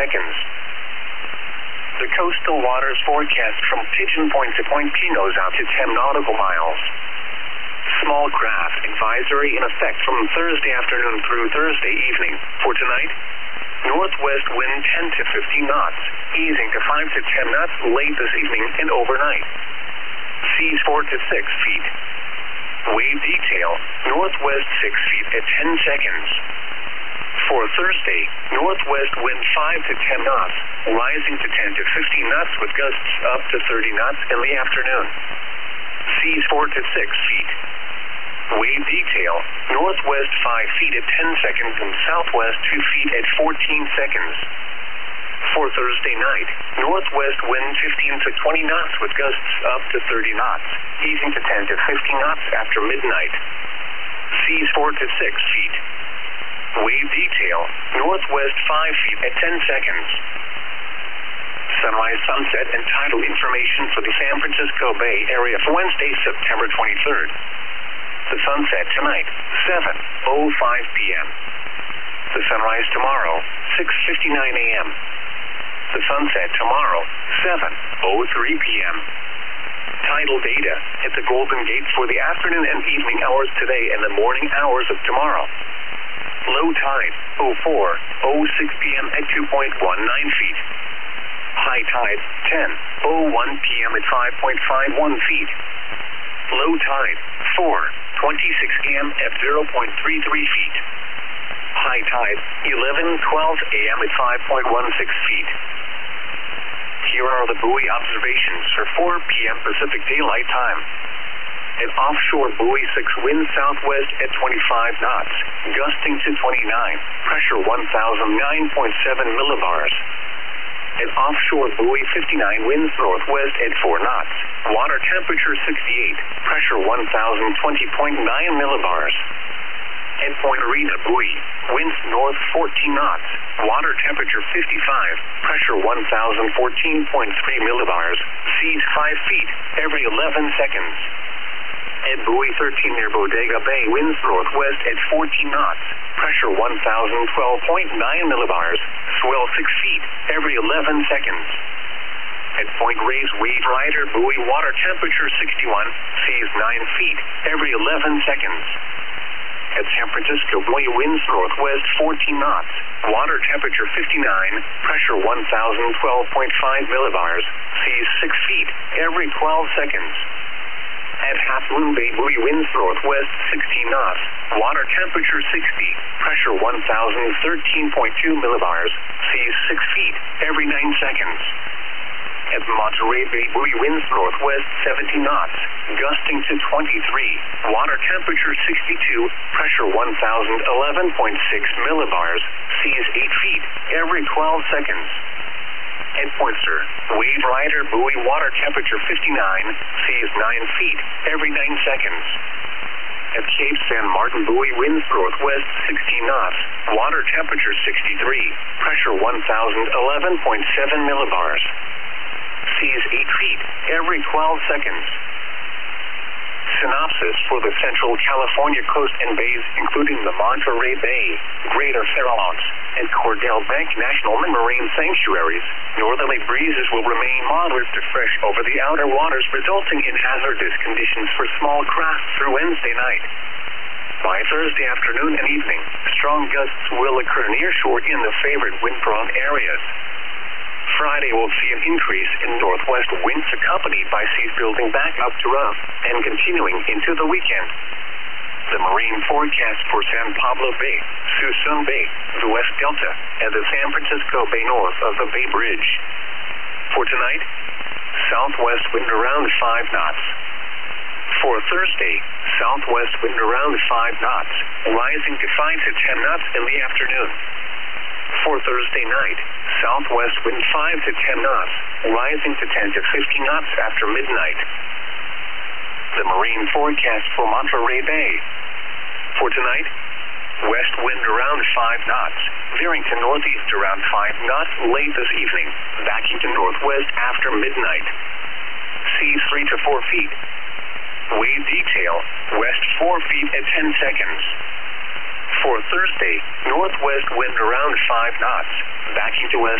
seconds. The coastal waters forecast from Pigeon Point to Point Pinos out to 10 nautical miles. Small craft advisory in effect from Thursday afternoon through Thursday evening. For tonight, northwest wind 10 to 15 knots, easing to 5 to 10 knots late this evening and overnight. Seas 4 to 6 feet. Wave detail, northwest 6 feet at 10 seconds. For Thursday, northwest wind 5 to 10 knots, rising to 10 to 15 knots with gusts up to 30 knots in the afternoon. Seas 4 to 6 feet. Wave detail, northwest 5 feet at 10 seconds and southwest 2 feet at 14 seconds. For Thursday night, northwest wind 15 to 20 knots with gusts up to 30 knots, easing to 10 to 15 knots after midnight. Seas 4 to 6 feet. Wave detail, northwest 5 feet at 10 seconds. Sunrise, sunset, and tidal information for the San Francisco Bay Area for Wednesday, September 23rd. The sunset tonight, 7:05 p.m. The sunrise tomorrow, 6:59 a.m. The sunset tomorrow, 7:03 p.m. Tidal data at the Golden Gate for the afternoon and evening hours today and the morning hours of tomorrow. Low tide, 04:06 p.m. at 2.19 feet. High tide, 10:01 p.m. at 5.51 feet. Low tide, 4:26 a.m. at 0.33 feet. High tide, 11:12 a.m. at 5.16 feet. Here are the buoy observations for 4 p.m. Pacific Daylight Time. An offshore buoy 6 wind southwest at 25 knots, gusting to 29, pressure 1,009.7 millibars. An offshore buoy 59 winds northwest at 4 knots, water temperature 68, pressure 1,020.9 millibars. At Point Arena buoy, winds north 14 knots, water temperature 55, pressure 1,014.3 millibars, seas 5 feet every 11 seconds. At buoy 13 near Bodega Bay, winds northwest at 14 knots, pressure 1,012.9 millibars, swell 6 feet every 11 seconds. At Point Reyes Wave Rider buoy, water temperature 61, seas 9 feet every 11 seconds. At San Francisco buoy, winds northwest 14 knots, water temperature 59, pressure 1,012.5 millibars, seas 6 feet every 12 seconds. At Half Moon Bay buoy, winds northwest 16 knots, water temperature 60, pressure 1,013.2 millibars, seas 6 feet every 9 seconds. At Monterey Bay buoy, winds northwest 17 knots, gusting to 23, water temperature 62, pressure 1,011.6 millibars, seas 8 feet every 12 seconds. At Pointer, Wave Rider buoy, water temperature 59, seas 9 feet every 9 seconds. At Cape San Martin buoy, winds northwest 16 knots, water temperature 63, pressure 1,011.7 millibars. Seas 8 feet every 12 seconds. Synopsis for the Central California coast and bays, including the Monterey Bay, Greater Farallones, and Cordell Bank National Marine Sanctuaries. Northerly breezes will remain moderate to fresh over the outer waters, resulting in hazardous conditions for small craft through Wednesday night. By Thursday afternoon and evening, strong gusts will occur near shore in the favored wind-prone areas. Friday will see an increase in northwest winds accompanied by seas building back up to rough and continuing into the weekend. The marine forecast for San Pablo Bay, Suisun Bay, the West Delta, and the San Francisco Bay north of the Bay Bridge. For tonight, southwest wind around 5 knots. For Thursday, southwest wind around 5 knots, rising to 5 to 10 knots in the afternoon. For Thursday night, southwest wind 5 to 10 knots, rising to 10 to 15 knots after midnight. The marine forecast for Monterey Bay. For tonight, west wind around 5 knots, veering to northeast around 5 knots late this evening, backing to northwest after midnight. Seas 3 to 4 feet. Wave detail, west 4 feet at 10 seconds. For Thursday, northwest wind around 5 knots, backing to west